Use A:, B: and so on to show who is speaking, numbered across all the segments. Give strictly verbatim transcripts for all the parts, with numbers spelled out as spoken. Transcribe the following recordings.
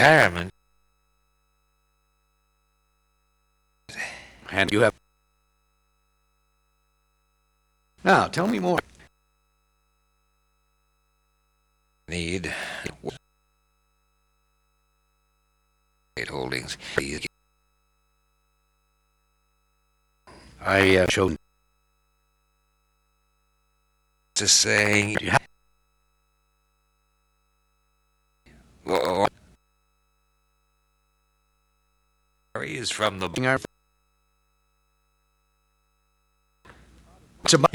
A: retirement.
B: And you have... Now, tell me more.
A: Need holdings.
B: I uh, showed...
A: To say... Whoa. He is from the...
B: It's about...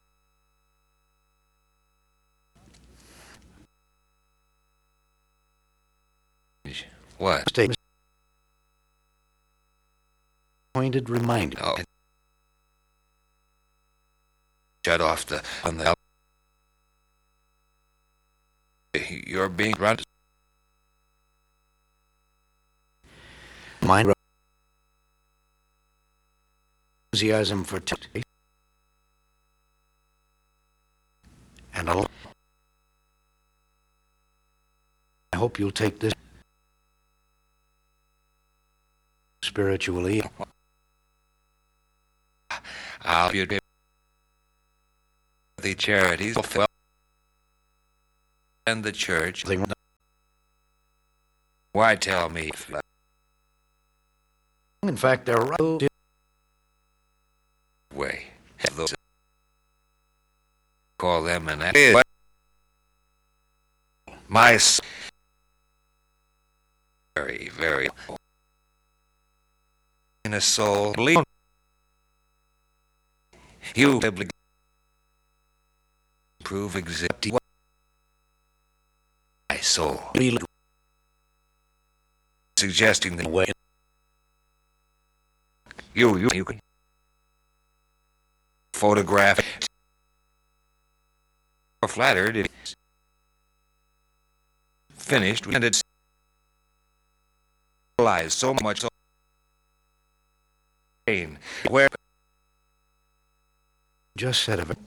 A: What?
B: Statement. Pointed reminder.
A: Oh. Shut off the... on the... You're being run...
B: Mind... Enthusiasm for... T- and I'll... I hope you'll take this... spiritually.
A: I'll be the charities and the church. Why tell me?
B: In fact, they're right.
A: Way. Call them an my very, very in a soul. You prove exactly what my soul suggesting the way you you you can photograph it or flattered if it's finished and it's lies so much so pain where
B: just said of it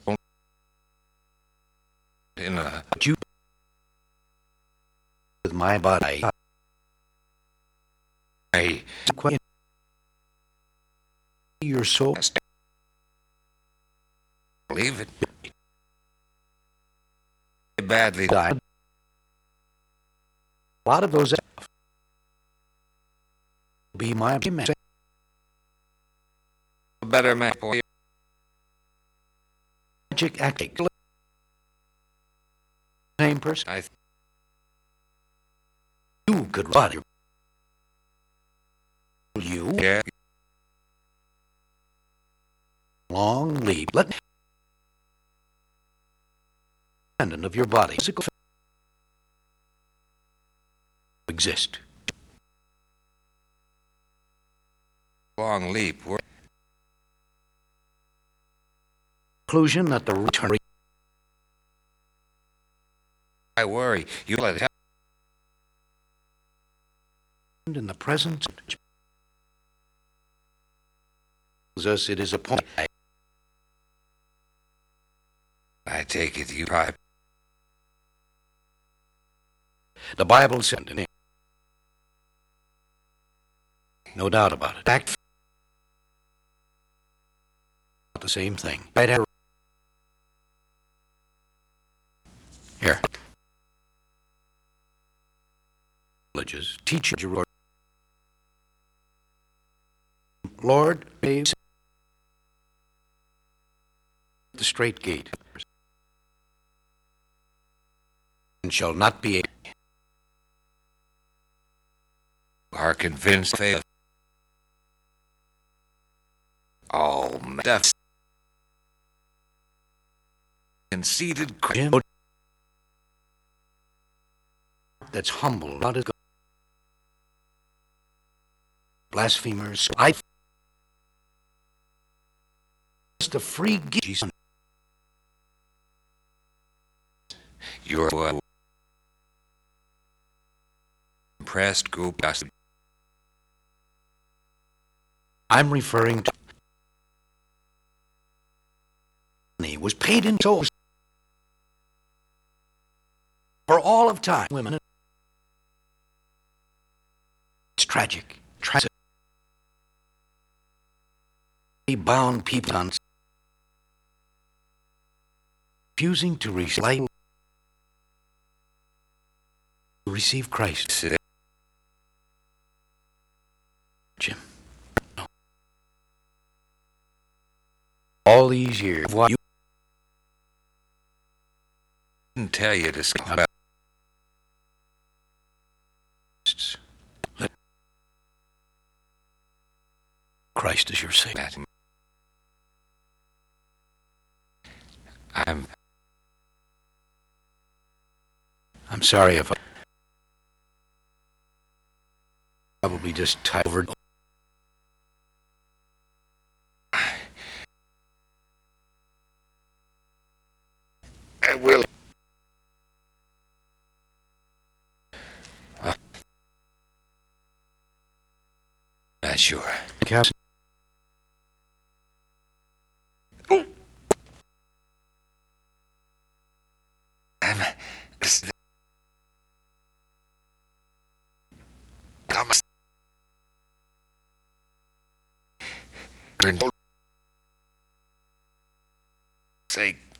A: in a
B: you with my body
A: I
B: your soul
A: believe it badly
B: died. A lot of those be my message.
A: A better man for you.
B: Magic acting. Same person.
A: I th-
B: you could body. You
A: yeah.
B: Long lead. Let me independent of your body. Physical exist.
A: Long leap.
B: Conclusion that the return.
A: I worry. You let it
B: in the present. Us it is a point.
A: I take it you pipe.
B: The Bible said in it. No doubt about it. Fact. The same thing. Right here. Villages teach you, Lord, save the straight gate, and shall not be able.
A: Are convinced they all deaf conceited
B: Jim, that's humble, not as God. Blasphemers, I just a free gift.
A: Your uh, impressed group.
B: I'm referring to he was paid in souls for all of time. Women tragic, tragic. Bound people on refusing to receive receive Christ.
A: Sit
B: Jim. No. All these years, what you
A: and tell you to stop about
B: let Christ is your Savior.
A: that. I'm
B: I'm sorry if I probably just tied over.
A: I will. Uh, not sure.
B: Captain.
A: I'm. I'm. Say.